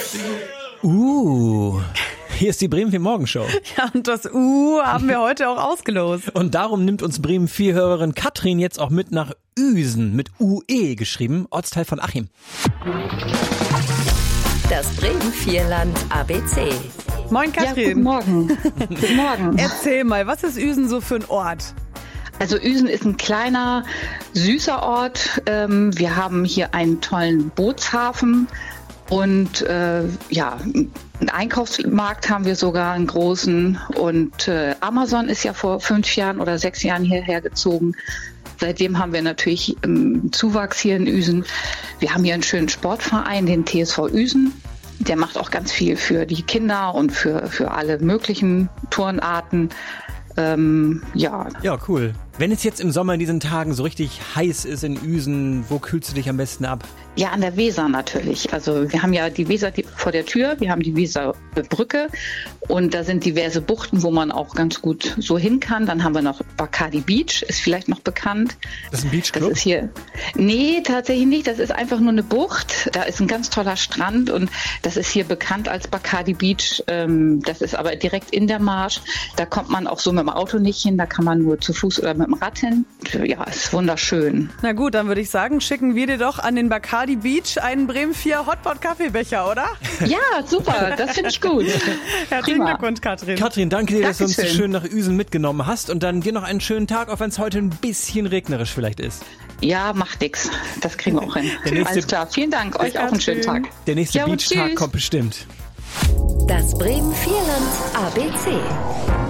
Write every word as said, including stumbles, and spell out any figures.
Uh, hier ist die Bremen vier Morgenshow. Ja, und das Uh haben wir heute auch ausgelost. Und darum nimmt uns Bremen vier Hörerin Katrin jetzt auch mit nach Uesen, mit U E geschrieben, Ortsteil von Achim. Das Bremen vier Land A B C. Moin Katrin. Ja, guten Morgen. Guten Morgen. Erzähl mal, was ist Uesen so für ein Ort? Also Uesen ist ein kleiner, süßer Ort. Ähm, wir haben hier einen tollen Bootshafen und äh, ja, einen Einkaufsmarkt haben wir sogar, einen großen. Und äh, Amazon ist ja vor fünf Jahren oder sechs Jahren hierher gezogen. Seitdem haben wir natürlich ähm, Zuwachs hier in Uesen. Wir haben hier einen schönen Sportverein, den T S V Uesen. Der macht auch ganz viel für die Kinder und für, für alle möglichen Turnarten. Ähm, ja. Ja, cool. Wenn es jetzt im Sommer in diesen Tagen so richtig heiß ist in Uesen, wo kühlst du dich am besten ab? Ja, an der Weser natürlich. Also wir haben ja die Weser vor der Tür, wir haben die Weserbrücke und da sind diverse Buchten, wo man auch ganz gut so hin kann. Dann haben wir noch Bacardi Beach, ist vielleicht noch bekannt. Das ist ein Beachclub? Das ist hier. Nee, tatsächlich nicht. Das ist einfach nur eine Bucht. Da ist ein ganz toller Strand und das ist hier bekannt als Bacardi Beach. Das ist aber direkt in der Marsch. Da kommt man auch so mit dem Auto nicht hin, da kann man nur zu Fuß oder mit dem Rad hin. Ja, ist wunderschön. Na gut, dann würde ich sagen, schicken wir dir doch an den Bacardi Beach einen Bremen vier Hotpot Kaffeebecher, oder? Ja, super, das finde ich gut. Herzlichen Glückwunsch, Katrin. Katrin, danke dir, dass du uns so Dankeschön. schön nach Uesen mitgenommen hast und dann dir noch einen schönen Tag, auch wenn es heute ein bisschen regnerisch vielleicht ist. Ja, macht nix. Das kriegen wir auch hin. Der nächste- Alles klar, vielen Dank. Euch auch einen schönen Tag. Der nächste Ja, und Beachtag tschüss. kommt bestimmt. Das Bremen vier Land A B C.